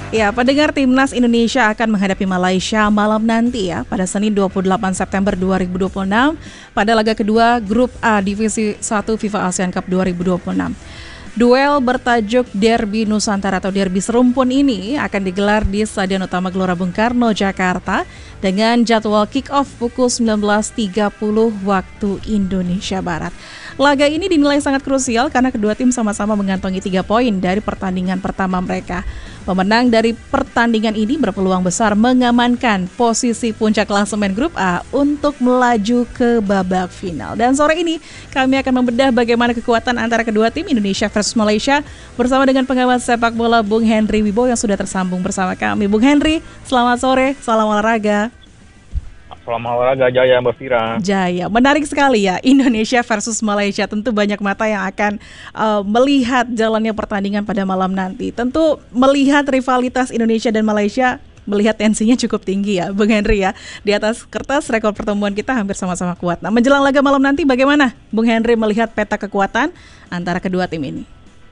Ya, pendengar, Timnas Indonesia akan menghadapi Malaysia malam nanti ya pada Senin 28 September 2026 pada laga kedua Grup A Divisi 1 FIFA ASEAN Cup 2026. Duel bertajuk Derby Nusantara atau Derby Serumpun ini akan digelar di Stadion Utama Gelora Bung Karno, Jakarta dengan jadwal kick-off pukul 19.30 waktu Indonesia Barat. Laga ini dinilai sangat krusial karena kedua tim sama-sama mengantongi 3 poin dari pertandingan pertama mereka. Pemenang dari pertandingan ini berpeluang besar mengamankan posisi puncak klasemen Grup A untuk melaju ke babak final. Dan sore ini kami akan membedah bagaimana kekuatan antara kedua tim Indonesia versus Malaysia bersama dengan pengamat sepak bola Bung Henry Wibowo yang sudah tersambung bersama kami. Bung Henry, selamat sore, salam olahraga. Selamat olahraga, Jaya, Mbak Fira. Jaya, menarik sekali ya Indonesia versus Malaysia. Tentu banyak mata yang akan melihat jalannya pertandingan pada malam nanti. Tentu melihat rivalitas Indonesia dan Malaysia, melihat tensinya cukup tinggi ya Bung Henry ya. Di atas kertas rekor pertemuan kita hampir sama-sama kuat. Nah, menjelang laga malam nanti bagaimana Bung Henry melihat peta kekuatan antara kedua tim ini?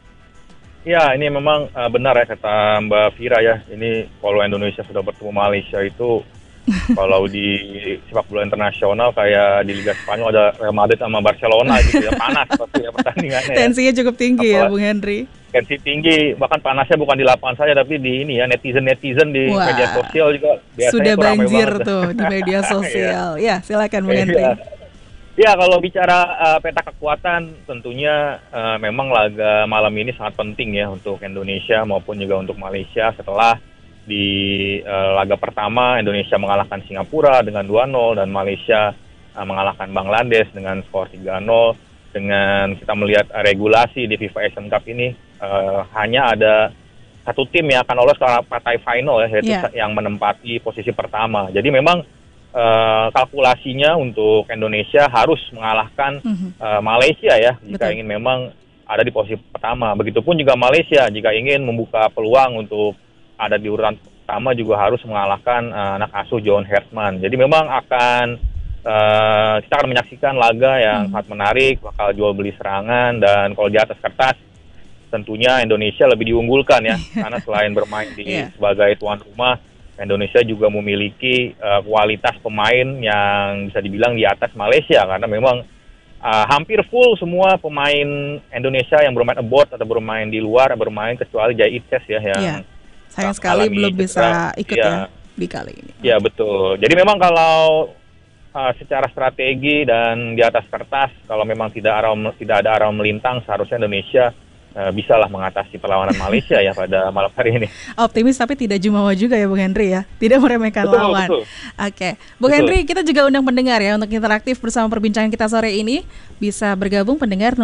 Ya, ini memang benar ya kata Mbak Fira ya. Ini kalau Indonesia sudah bertemu Malaysia itu kalau di sepak bola internasional kayak di Liga Spanyol ada Real Madrid sama Barcelona gitu ya, panas pasti ya pertandingannya. Tensinya cukup tinggi ya Bung Henry. Tensi tinggi, bahkan panasnya bukan di lapangan saja tapi di ini ya, netizen di media sosial juga biasanya sudah banjir tuh di media ya. sosial. Ya, silakan Bung Henry. Ya, kalau bicara peta kekuatan tentunya memang laga malam ini sangat penting ya untuk Indonesia maupun juga untuk Malaysia setelah di laga pertama Indonesia mengalahkan Singapura dengan 2-0 dan Malaysia mengalahkan Bangladesh dengan skor 3-0. Dengan kita melihat regulasi di FIFA Asian Cup ini hanya ada satu tim yang akan lolos ke partai final ya, yaitu yang menempati posisi pertama. Jadi memang kalkulasinya untuk Indonesia harus mengalahkan Malaysia ya jika ingin memang ada di posisi pertama. Begitupun juga Malaysia jika ingin membuka peluang untuk ada di urutan pertama juga harus mengalahkan anak asuh John Hertzman. Jadi memang kita akan menyaksikan laga yang sangat menarik, bakal jual beli serangan, dan kalau di atas kertas tentunya Indonesia lebih diunggulkan ya, karena selain bermain sebagai tuan rumah, Indonesia juga memiliki kualitas pemain yang bisa dibilang di atas Malaysia, karena memang hampir full semua pemain Indonesia yang bermain abroad atau bermain di luar bermain kecuali Jai Itses ya yang sayang sekali belum bisa ikut ya di kali ini. Ya betul. Jadi memang kalau secara strategi dan di atas kertas, kalau memang tidak ada arah melintang, seharusnya Indonesia bisalah mengatasi perlawanan Malaysia ya pada malam hari ini. Optimis tapi tidak jumawa juga ya Bung Henry ya, tidak meremehkan lawan. Oke, Bung Henry, kita juga undang pendengar ya untuk interaktif bersama perbincangan kita sore ini. Bisa bergabung pendengar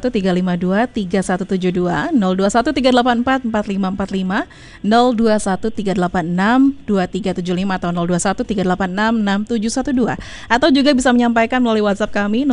0213523172, 0213844545, 0213862375 atau 0213866712, atau juga bisa menyampaikan melalui WhatsApp kami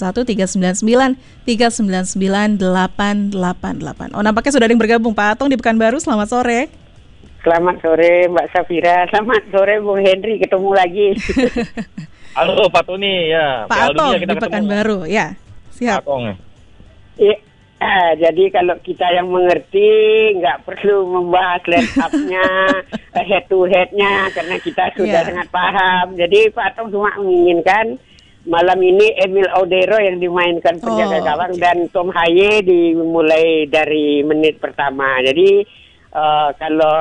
0813993988. Oh, nampaknya sudah ada yang bergabung. Pak Atong di Pekanbaru, selamat sore. Selamat sore Mbak Safira, selamat sore Bung Henry, ketemu lagi. Halo Pak Tony ya. Pak Atong di Pekanbaru, ya. Siap. Pak Atong. Ya, jadi kalau kita yang mengerti nggak perlu membahas line up-nya, head to head-nya, karena kita sudah sangat paham. Jadi Pak Atong cuma menginginkan malam ini Emil Audero yang dimainkan penjaga gawang dan Tom Haye dimulai dari menit pertama. Jadi kalau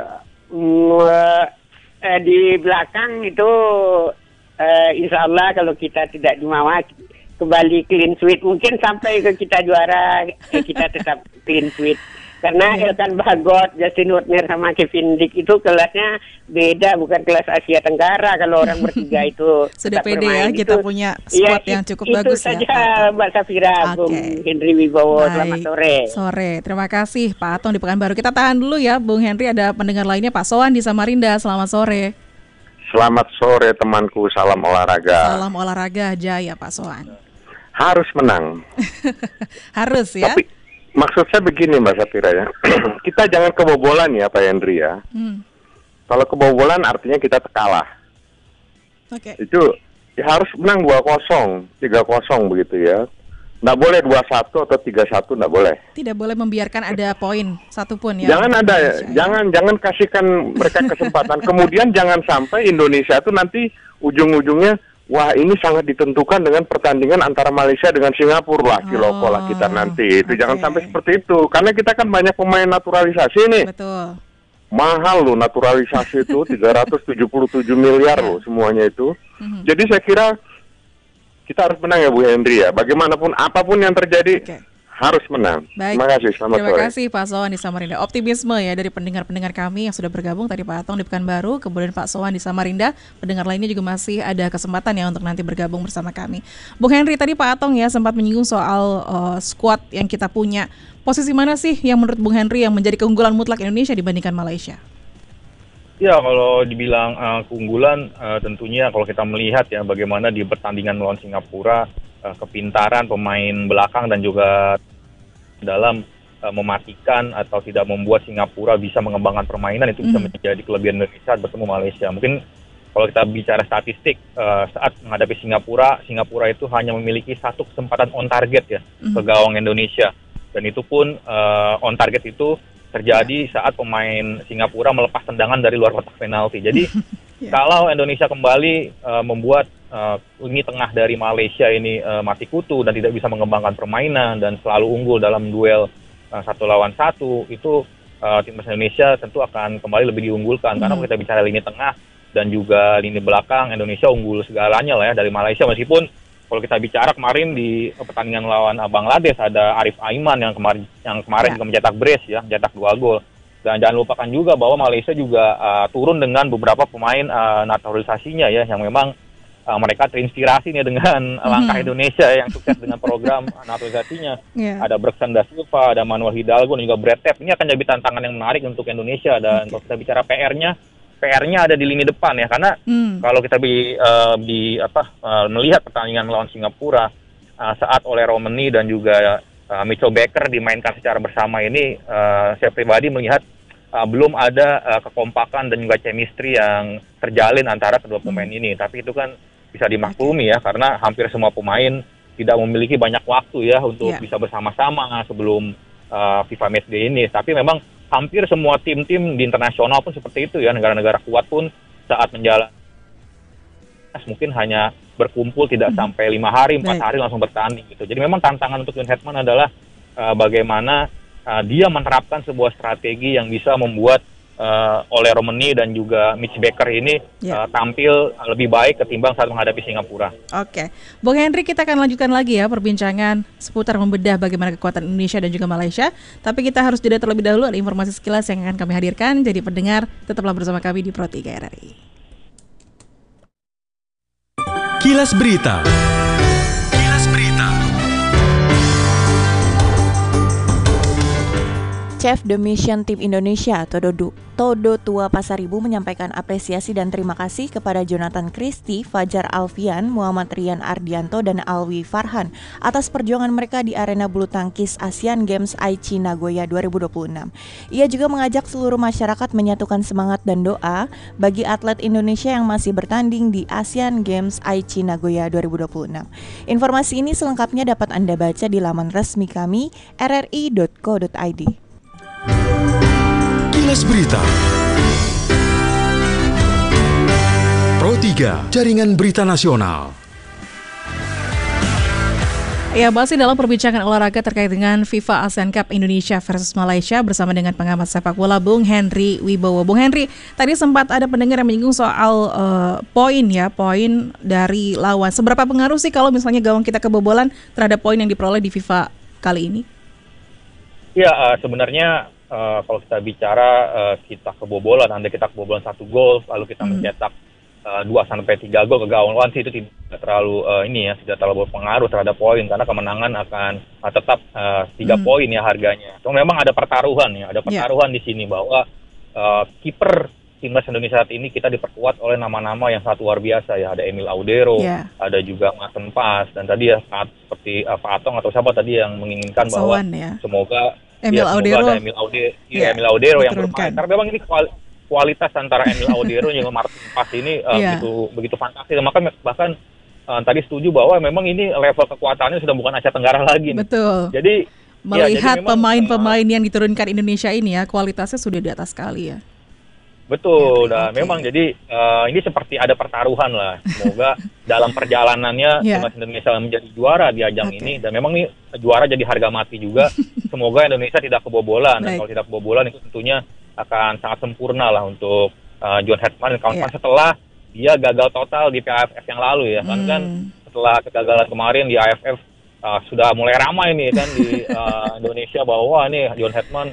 di belakang itu insya Allah kalau kita tidak jumawa kembali clean sweep, mungkin sampai ke kita juara kita tetap clean sweep. Karena Elkan Bagot, Justin Hutner sama Kevin Dick itu kelasnya beda, bukan kelas Asia Tenggara. Kalau orang bertiga itu sudah pede ya, kita punya squad yang cukup bagus ya. Itu saja Mbak Safira, Bung Henry Wibowo, selamat sore. Sore, terima kasih Pak Atong di Pekanbaru. Kita tahan dulu ya Bung Henry, ada pendengar lainnya Pak Soan di Samarinda, selamat sore. Selamat sore temanku, salam olahraga. Salam olahraga Jaya Pak Soan. Harus menang. Harus ya. Tapi maksud saya begini Mbak Safira ya, kita jangan kebobolan ya Pak Henry ya. Kalau kebobolan artinya kita kalah. Itu ya harus menang 2-0, 3-0 begitu ya. Nggak boleh 2-1 atau 3-1, nggak boleh. Tidak boleh membiarkan ada poin satupun ya. Jangan ada, jangan kasihkan mereka kesempatan. Kemudian jangan sampai Indonesia itu nanti ujung-ujungnya, wah ini sangat ditentukan dengan pertandingan antara Malaysia dengan Singapura lah, kiloko lah kita nanti. Itu jangan sampai seperti itu, karena kita kan banyak pemain naturalisasi nih. Betul. Mahal loh naturalisasi itu, 377 miliar loh semuanya itu. Jadi saya kira kita harus menang ya Bu Hendri ya. Bagaimanapun apapun yang terjadi harus menang. Baik. Terima kasih, selamat sore. Terima kasih Pak Sowan di Samarinda. Optimisme ya dari pendengar-pendengar kami yang sudah bergabung. Tadi Pak Atong di Pekanbaru, kemudian Pak Sowan di Samarinda. Pendengar lainnya juga masih ada kesempatan ya untuk nanti bergabung bersama kami. Bung Henry, tadi Pak Atong ya sempat menyinggung soal squad yang kita punya. Posisi mana sih yang menurut Bung Henry yang menjadi keunggulan mutlak Indonesia dibandingkan Malaysia? Ya, kalau dibilang keunggulan, tentunya kalau kita melihat ya bagaimana di pertandingan melawan Singapura, kepintaran pemain belakang dan juga dalam mematikan atau tidak membuat Singapura bisa mengembangkan permainan, itu bisa menjadi kelebihan Indonesia saat bertemu Malaysia. Mungkin kalau kita bicara statistik, saat menghadapi Singapura itu hanya memiliki 1 kesempatan on target ya ke gawang Indonesia. Dan itu pun on target itu terjadi saat pemain Singapura melepas tendangan dari luar kotak penalti. Jadi kalau Indonesia kembali membuat lini tengah dari Malaysia ini mati kutu dan tidak bisa mengembangkan permainan dan selalu unggul dalam duel 1 lawan 1, itu timnas Indonesia tentu akan kembali lebih diunggulkan. Karena kalau kita bicara lini tengah dan juga lini belakang, Indonesia unggul segalanya lah ya dari Malaysia. Meskipun kalau kita bicara kemarin di pertandingan lawan Bangladesh ada Arif Aiman yang kemarin juga mencetak brace ya, mencetak 2 gol. Dan jangan lupakan juga bahwa Malaysia juga turun dengan beberapa pemain naturalisasinya ya, yang memang mereka terinspirasi nih dengan langkah Indonesia yang sukses dengan program naturalisasinya. Ada Bergson da Silva, ada Manuel Hidalgo, dan juga Brad Tep. Ini akan jadi tantangan yang menarik untuk Indonesia. Dan kalau kita bicara PR-nya ada di lini depan ya, karena kalau kita melihat pertandingan melawan Singapura saat oleh Romani dan juga Mitchell Baker dimainkan secara bersama ini, saya pribadi melihat belum ada kekompakan dan juga chemistry yang terjalin antara kedua pemain ini. Tapi itu kan bisa dimaklumi ya, karena hampir semua pemain tidak memiliki banyak waktu ya untuk bisa bersama-sama sebelum FIFA Matchday ini. Tapi memang hampir semua tim-tim di internasional pun seperti itu ya, negara-negara kuat pun saat menjalani mungkin hanya berkumpul tidak sampai 5 hari, 4 hari langsung bertanding gitu. Jadi memang tantangan untuk John Hetman adalah bagaimana dia menerapkan sebuah strategi yang bisa membuat oleh Romani dan juga Mitch Baker ini tampil lebih baik ketimbang saat menghadapi Singapura. Oke, Bung Henry, kita akan lanjutkan lagi ya perbincangan seputar membedah bagaimana kekuatan Indonesia dan juga Malaysia. Tapi kita harus jeda terlebih dahulu, ada informasi sekilas yang akan kami hadirkan. Jadi pendengar, tetaplah bersama kami di Pro 3 RRI. Kilas Berita. Chef The Mission Tim Indonesia Todo Tua Pasaribu menyampaikan apresiasi dan terima kasih kepada Jonathan Christie, Fajar Alfian, Muhammad Rian Ardianto, dan Alwi Farhan atas perjuangan mereka di arena bulu tangkis Asian Games Aichi Nagoya 2026. Ia juga mengajak seluruh masyarakat menyatukan semangat dan doa bagi atlet Indonesia yang masih bertanding di Asian Games Aichi Nagoya 2026. Informasi ini selengkapnya dapat Anda baca di laman resmi kami rri.co.id. Kilas Berita. Pro 3, Jaringan Berita Nasional. Ya, masih dalam perbincangan olahraga terkait dengan FIFA ASEAN Cup Indonesia versus Malaysia bersama dengan pengamat sepak bola Bung Henry Wibowo. Bung Henry, tadi sempat ada pendengar yang menyinggung soal poin dari lawan. Seberapa pengaruh sih kalau misalnya gawang kita kebobolan terhadap poin yang diperoleh di FIFA kali ini? Ya, sebenarnya kalau kita bicara kita kebobolan, andai kita kebobolan 1 gol, lalu kita mencetak 2-3 gol ke gawang lawan, itu tidak terlalu tidak terlalu berpengaruh terhadap poin, karena kemenangan akan tetap 3 poin ya harganya. So, memang ada pertaruhan di sini bahwa kiper timnas Indonesia saat ini kita diperkuat oleh nama-nama yang sangat luar biasa ya. Ada Emil Audero, ada juga Martin Pas, dan tadi ya seperti Pak Atong atau siapa tadi yang menginginkan bahwa semoga Emil Audero yang bermain. Karena memang ini kualitas antara Emil Audero dan Martin Pas ini begitu fantastis. Bahkan tadi setuju bahwa memang ini level kekuatannya sudah bukan Asia Tenggara lagi nih. Betul. Jadi melihat jadi memang, pemain-pemain yang diturunkan Indonesia ini ya, kualitasnya sudah di atas sekali ya. betul, Ya, dan oke. memang jadi ini seperti ada pertaruhan lah. Semoga dalam perjalanannya Ya. timnas Indonesia menjadi juara di ajang Oke. ini, dan memang ini juara jadi harga mati juga. Semoga Indonesia tidak kebobolan, dan Baik. kalau tidak kebobolan itu tentunya akan sangat sempurna lah untuk John Hetman dan kawan-kawan Ya. setelah dia gagal total di PAFF yang lalu ya. Kan setelah kegagalan kemarin di AFF sudah mulai ramai nih kan di Indonesia bahwa nih John Hetman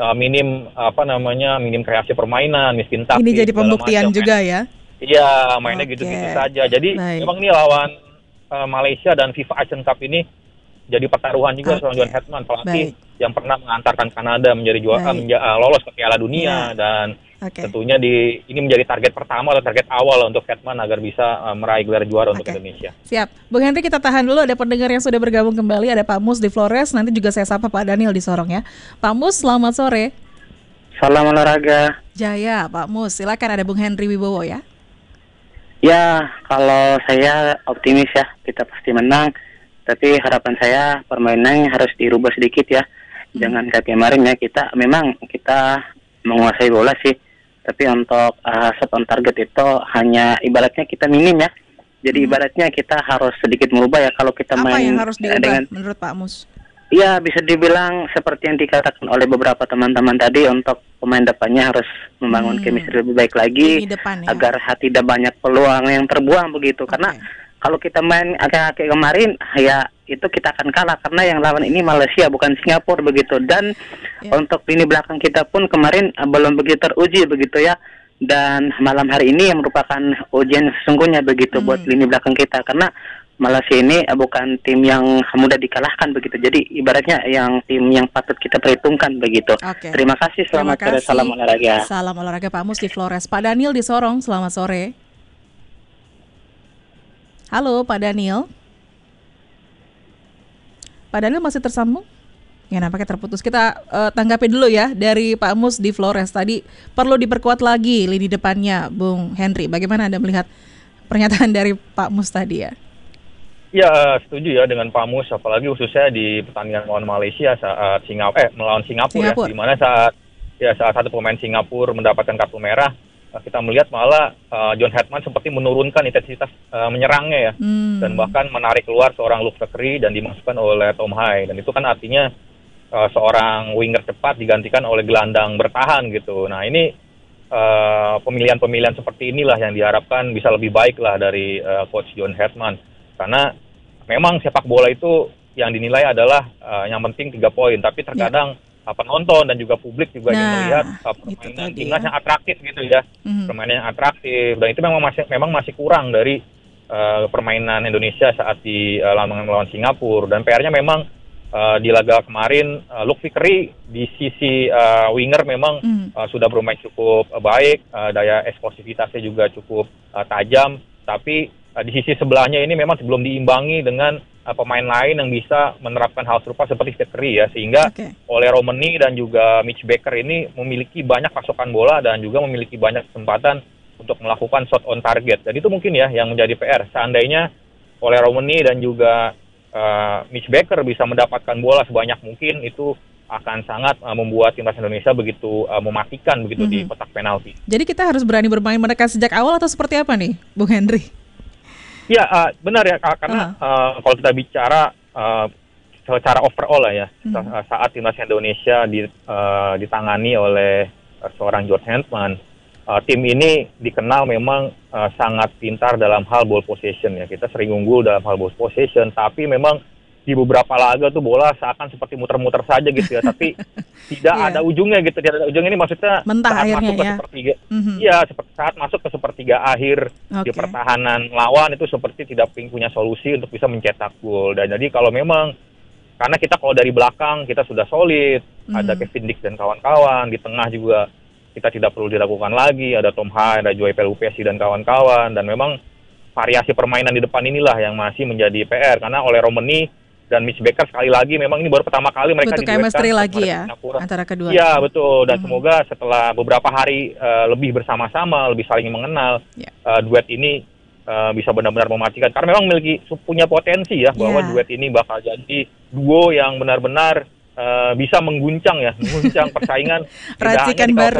minim kreasi permainan, miskin taktik. Ini jadi segala pembuktian macam. juga ya. Iya, mainnya Oke. gitu-gitu saja. Jadi Baik. memang nih lawan Malaysia dan FIFA Asian Cup ini jadi pertaruhan juga Oke. seorang John Hetman, pelatih Baik. yang pernah mengantarkan Kanada menjadi juara, Baik. lolos ke Piala Dunia, Ya. dan Oke. tentunya ini menjadi target pertama atau target awal untuk Hetman agar bisa meraih gelar juara untuk Oke. Indonesia. Siap. Bung Henry, kita tahan dulu, ada pendengar yang sudah bergabung kembali, ada Pak Mus di Flores, nanti juga saya sapa Pak Daniel di Sorong ya. Pak Mus, selamat sore. Salam olahraga. Jaya, Pak Mus, silakan, ada Bung Henry Wibowo ya. Ya, kalau saya optimis ya, kita pasti menang. Tapi harapan saya permainannya harus dirubah sedikit ya. Jangan kayak kemarin ya, kita menguasai bola sih. Tapi untuk shot on target itu hanya ibaratnya kita minim ya. Jadi ibaratnya kita harus sedikit merubah ya kalau kita Apa main yang harus diubah dengan menurut Pak Mus? ya bisa dibilang seperti yang dikatakan oleh beberapa teman-teman tadi, untuk pemain depannya harus membangun chemistry lebih baik lagi Lini depan ya. agar tidak banyak peluang yang terbuang begitu. Karena kalau kita main agak kayak kemarin ya itu kita akan kalah karena yang lawan ini Malaysia bukan Singapura begitu. Dan untuk lini belakang kita pun kemarin belum begitu teruji begitu ya. Dan malam hari ini yang merupakan ujian sesungguhnya begitu buat lini belakang kita, karena Malaysia ini bukan tim yang mudah dikalahkan begitu. Jadi ibaratnya tim yang patut kita perhitungkan begitu. Oke. Terima kasih, selamat sore, salam olahraga. Salam olahraga Pak Mus di Flores. Pak Daniel di Sorong, selamat sore. Halo Pak Daniel. Pak Daniel masih tersambung? Ya, nampaknya terputus. Kita tanggapi dulu ya dari Pak Mus di Flores. Tadi perlu diperkuat lagi lini depannya, Bung Henry. Bagaimana Anda melihat pernyataan dari Pak Mus tadi ya? Ya, setuju ya dengan Pak Mus, apalagi khususnya di pertandingan melawan Malaysia saat melawan Singapura. Ya, di mana saat satu pemain Singapura mendapatkan kartu merah, kita melihat malah John Hetman seperti menurunkan intensitas menyerangnya ya, dan bahkan menarik keluar seorang Luke Vickery dan dimasukkan oleh Tom Hai, dan itu kan artinya seorang winger cepat digantikan oleh gelandang bertahan gitu. Nah ini pemilihan-pemilihan seperti inilah yang diharapkan bisa lebih baik lah dari coach John Hetman, karena memang sepak bola itu yang dinilai adalah yang penting 3 poin, tapi terkadang penonton dan juga publik juga ingin melihat permainan timnas yang atraktif gitu ya, permainan yang atraktif, dan itu memang masih kurang dari permainan Indonesia saat di melawan Singapura. Dan PR-nya memang di laga kemarin Luke Vickery di sisi winger memang sudah bermain cukup baik, daya eksplosivitasnya juga cukup tajam, tapi di sisi sebelahnya ini memang belum diimbangi dengan pemain lain yang bisa menerapkan hal serupa seperti Vickery ya, sehingga oleh Romani dan juga Mitch Baker ini memiliki banyak pasokan bola dan juga memiliki banyak kesempatan untuk melakukan shot on target. Dan itu mungkin ya yang menjadi PR. Seandainya oleh Romani dan juga Mitch Baker bisa mendapatkan bola sebanyak mungkin, itu akan sangat membuat timnas Indonesia begitu mematikan begitu di kotak penalti. Jadi kita harus berani bermain mereka sejak awal atau seperti apa nih, Bung Henry? Ya, benar ya, karena kalau kita bicara secara overall lah ya, saat timnas Indonesia ditangani oleh seorang John Hetman, tim ini dikenal memang sangat pintar dalam hal ball possession ya. Kita sering unggul dalam hal ball possession, tapi memang di beberapa laga tuh bola seakan seperti muter-muter saja gitu ya, tapi tidak ada ujungnya gitu. Tidak ada ujungnya, ini maksudnya mentah saat masuk ke sepertiga, saat masuk ke sepertiga akhir di pertahanan lawan itu seperti tidak punya solusi untuk bisa mencetak gol. Dan jadi kalau memang karena kita kalau dari belakang kita sudah solid, ada Kevin Dix dan kawan-kawan, di tengah juga kita tidak perlu diragukan lagi, ada Tom Hai, ada Joey Pelupesi dan kawan-kawan, dan memang variasi permainan di depan inilah yang masih menjadi PR, karena oleh Romani dan Mitch Baker sekali lagi memang ini baru pertama kali mereka diduetkan chemistry lagi ya antara kedua. Iya betul, dan semoga setelah beberapa hari lebih bersama-sama, lebih saling mengenal, duet ini bisa benar-benar mematikan. Karena memang punya potensi ya bahwa duet ini bakal jadi duo yang benar-benar bisa mengguncang persaingan. Racikan baru